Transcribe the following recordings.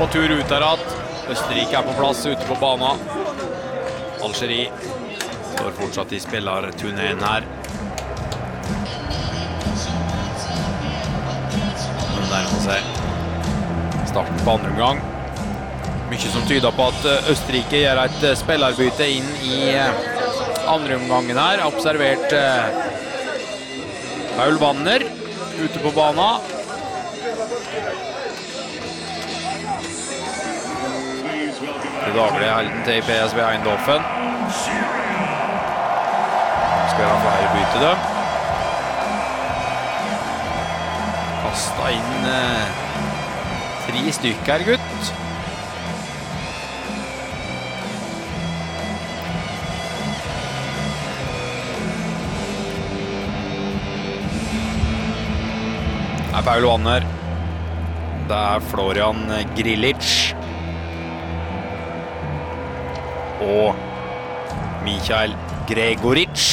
på tur ut her at Østerrike på plass ute på banen. Algerie står fortsatt I spillerturneringen her. Nå nærmer seg starten på andre omgang. Mye som tyder på at Østerrike gjør et spillerbytte inn I andre omgangen her. Observert Paul Wanner ute på banen. Det daglige helden til PSV Eindhoven. Skal gjøre flere bytte dem. Kastet inn 3 stykker, gutt. Det Paul Wanner. Det Florian Grilic. Og Michael Gregoric.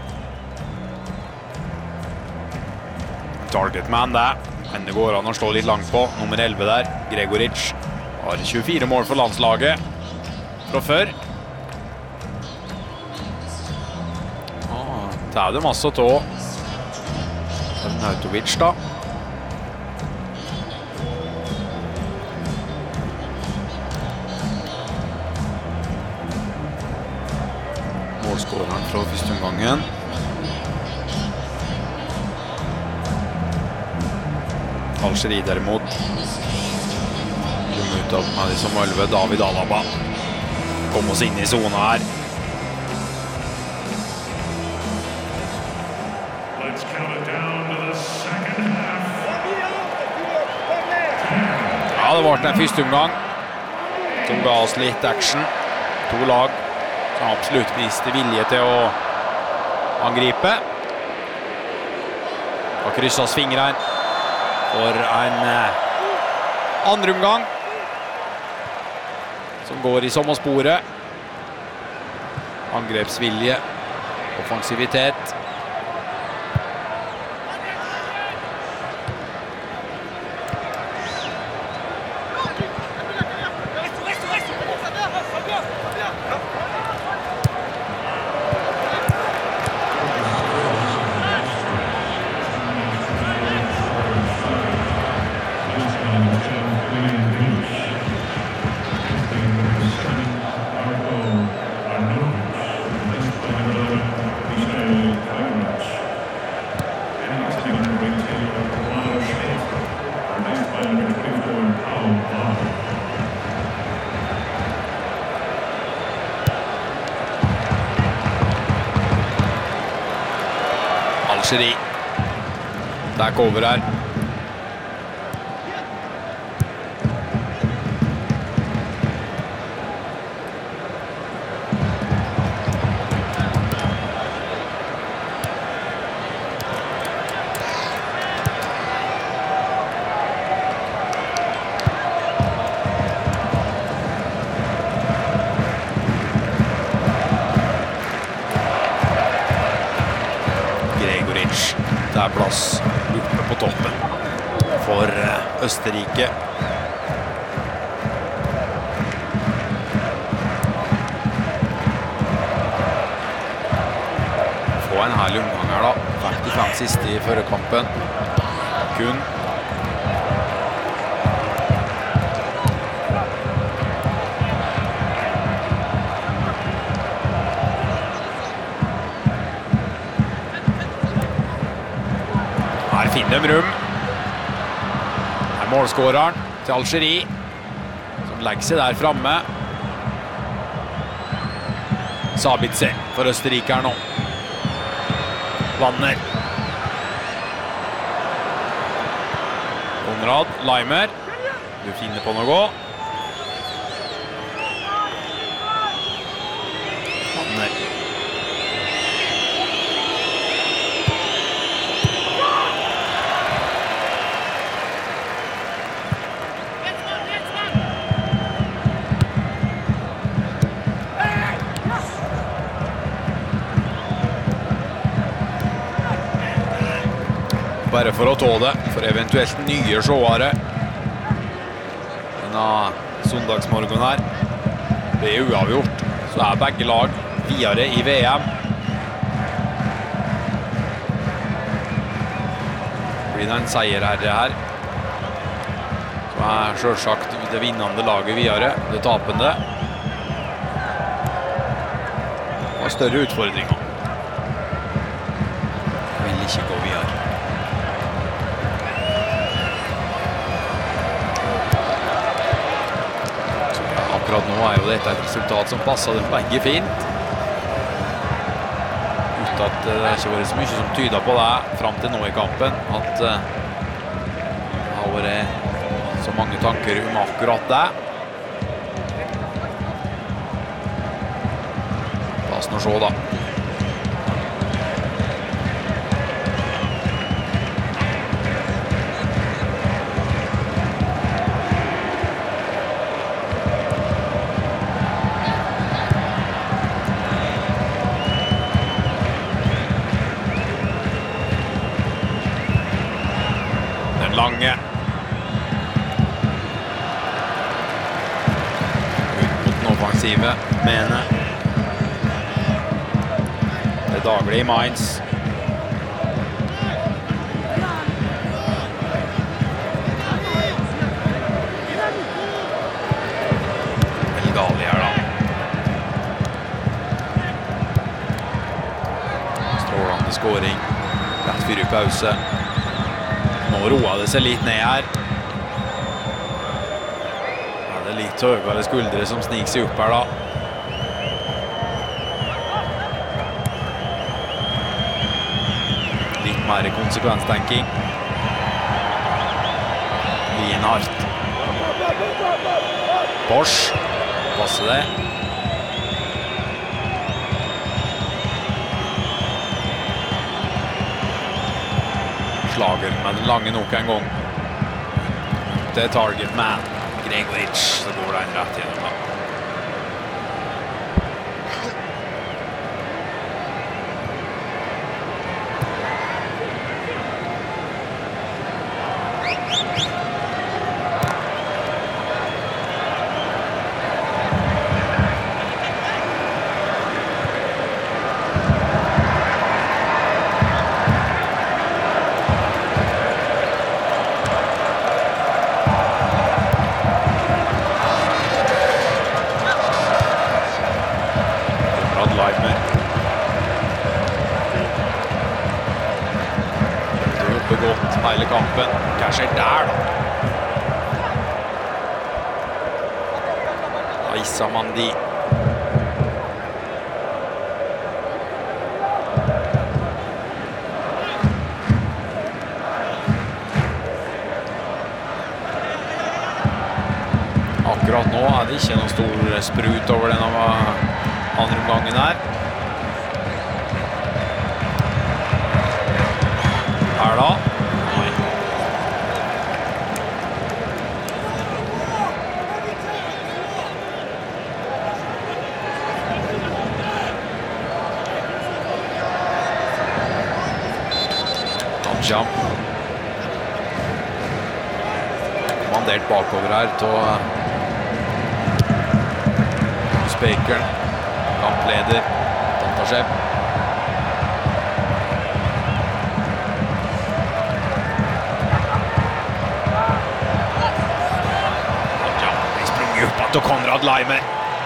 Target man det. Men det går an å slå litt langt på. Nummer 11 der, Gregoric. Har 24 mål for landslaget fra før. Det det masse å ta. Nautovic da. Målskåreren fra første omgangen. Algerie derimot. Kom ut av Madison Mølve, David Alaba. Kom oss inn I zona her. Ja, det var den første omgang. Som ga oss litt action. 2 lag. Som absolutt viste vilje til å angripe. Og krysset fingrene for en andre omgang som går I samme sporet. Angrepsvilje, offensivitet. Algerie. Der cover her. Det plass oppe på toppen for Østerrike. Få en herlig omgang her da. 55 siste I førerkampen. Kun. Finner de rom. Det målskåreren til Algerie, som legger seg der fremme. Sabitzer for Østerrike her nå. Wanner. Konrad Leimer. Du finner på noe gå. Wanner. Bare for å ta det, for eventuelt nye seere. Denne søndagsmorgen her. Det uavgjort, så begge lag videre i VM. Blir det en seierherre her, så selvsagt det vinnende laget videre, det tapende. Og større utfordringer. Vil ikke gå videre. Akkurat nå jo dette et resultat som passer dem begge fint. Uten at det ikke vært så mye som tyder på det frem til nå i kampen, at det har vært så mange tanker om akkurat det. La oss nå se da. Lange ut mot den offensive Mene. Det daglig i Mainz. Elgali her da. Strålende skåring. Rett før i pause. Nå roer det seg litt ned her. Det litt høyere skuldre som sniker seg opp her da. Litt mer konsekvenstenking. Lienhardt. Bosch. Passer det. Slager med den lange nok en gang. Det er target man. Gregoric, så går den rett gjennom da. Godt hele kampen. Hva skjer der da? Aissa Mandi. Akkurat nå det ikke noen stor sprut over denne andre omgangen her. Her da. Nei. Jump. Kommandert bakover her til Spakeren, kampleder, Tantashev. Og Konrad Laimer.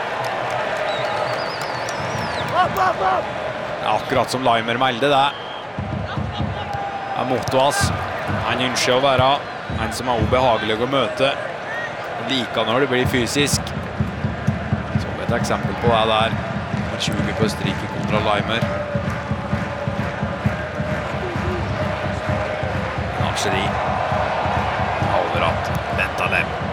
Akkurat som Laimer melder det. Mottoas. Han ønsker å være en som ubehagelig å møte. Liker når det blir fysisk. Som et eksempel på det der. 20 på Østerrike kontra Laimer. Narseri. Overratt. Vent av dem.